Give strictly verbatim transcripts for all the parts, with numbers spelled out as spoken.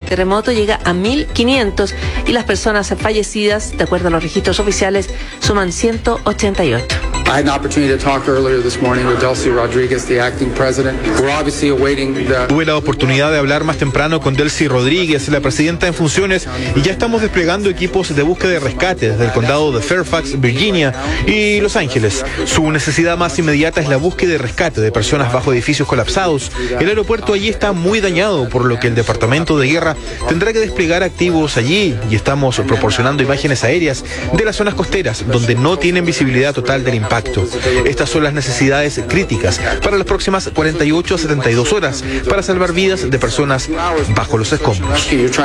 terremoto llega a mil quinientos y las personas fallecidas, de acuerdo a los registros oficiales, suman ciento ochenta y ocho. I had an opportunity to talk earlier this morning with Delcy Rodriguez, the acting president. We're obviously awaiting the... Tuve la oportunidad de hablar más temprano con Delcy Rodríguez, la presidenta en funciones, y ya estamos desplegando equipos de búsqueda y rescate desde el condado de Fairfax, Virginia y Los Ángeles. Su necesidad más inmediata es la búsqueda y rescate de personas bajo edificios colapsados. El aeropuerto allí está muy dañado, por lo que el Departamento de Guerra tendrá que desplegar activos allí, y estamos proporcionando imágenes aéreas de las zonas costeras donde no tienen visibilidad total del impacto. Estas son las necesidades críticas para las próximas cuarenta y ocho a setenta y dos horas para salvar vidas de personas bajo los escombros.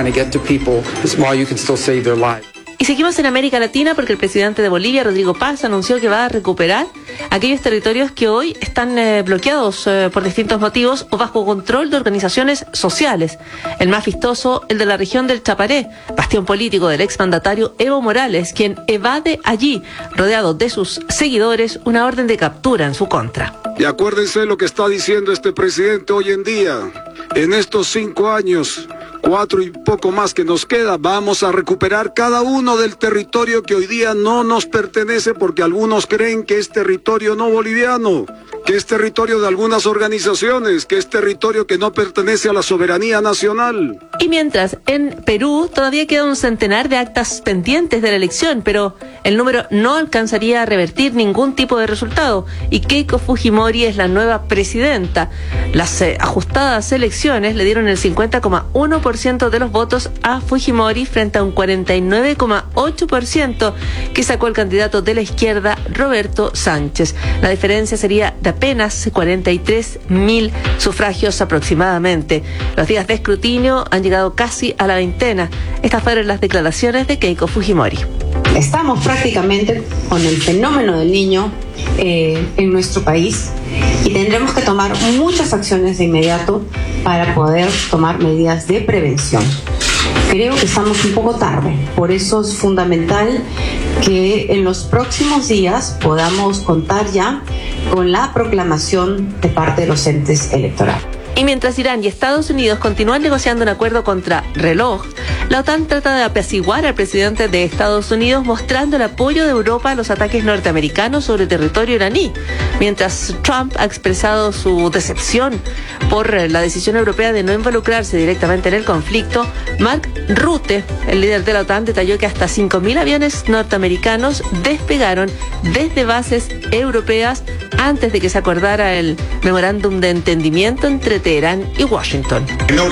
Y seguimos en América Latina porque el presidente de Bolivia, Rodrigo Paz, anunció que va a recuperar aquellos territorios que hoy están eh, bloqueados eh, por distintos motivos o bajo control de organizaciones sociales. El más vistoso, el de la región del Chaparé, bastión político del exmandatario Evo Morales, quien evade allí, rodeado de sus seguidores, una orden de captura en su contra. Y acuérdense lo que está diciendo este presidente hoy en día. En estos cinco años, cuatro y poco más que nos queda, vamos a recuperar cada uno del territorio que hoy día no nos pertenece, porque algunos creen que es territorio no boliviano, que es territorio de algunas organizaciones, que es territorio que no pertenece a la soberanía nacional. Y mientras, en Perú todavía queda un centenar de actas pendientes de la elección, pero el número no alcanzaría a revertir ningún tipo de resultado, y Keiko Fujimori es la nueva presidenta. Las eh, ajustadas elecciones le dieron el cincuenta coma uno por ciento de los votos a Fujimori frente a un cuarenta y nueve coma ocho por ciento que sacó el candidato de la izquierda, Roberto Sánchez. La diferencia sería de apenas cuarenta y tres mil sufragios aproximadamente. Los días de escrutinio han llegado casi a la veintena. Estas fueron las declaraciones de Keiko Fujimori. Estamos prácticamente con el fenómeno del niño eh, en nuestro país y tendremos que tomar muchas acciones de inmediato para poder tomar medidas de prevención. Creo que estamos un poco tarde, por eso es fundamental que en los próximos días podamos contar ya con la proclamación de parte de los entes electorales. Y mientras Irán y Estados Unidos continúan negociando un acuerdo contra reloj, la OTAN trata de apaciguar al presidente de Estados Unidos mostrando el apoyo de Europa a los ataques norteamericanos sobre territorio iraní. Mientras Trump ha expresado su decepción por la decisión europea de no involucrarse directamente en el conflicto, Mark Rutte, el líder de la OTAN, detalló que hasta cinco mil aviones norteamericanos despegaron desde bases europeas antes de que se acordara el memorándum de entendimiento entre Teherán y Washington.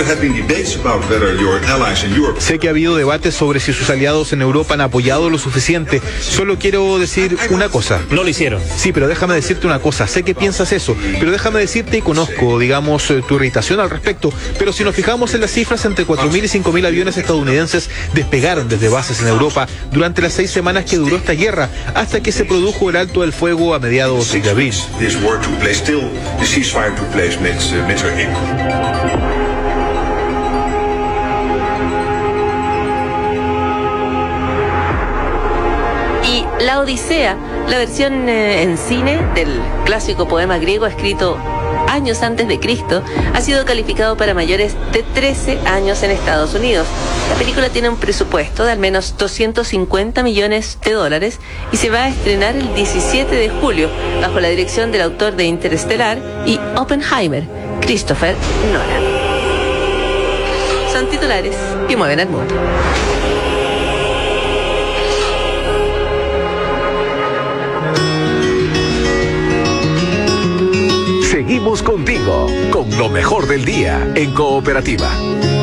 Sé que ha habido debates sobre si sus aliados en Europa han apoyado lo suficiente. Solo quiero decir una cosa. No lo hicieron. Sí, pero déjame decirte una cosa. Sé que piensas eso, pero déjame decirte y conozco, digamos, tu irritación al respecto. Pero si nos fijamos en las cifras, entre cuatro mil y cinco mil aviones estadounidenses despegaron desde bases en Europa durante las seis semanas que duró esta guerra, hasta que se produjo el alto del fuego a mediados de abril. Y La Odisea, la versión eh, en cine del clásico poema griego escrito años antes de Cristo, ha sido calificado para mayores de trece años en Estados Unidos. La película tiene un presupuesto de al menos doscientos cincuenta millones de dólares y se va a estrenar el diecisiete de julio bajo la dirección del autor de Interestelar y Oppenheimer, Christopher Nolan. Son titulares que mueven al mundo. Seguimos contigo con lo mejor del día en Cooperativa.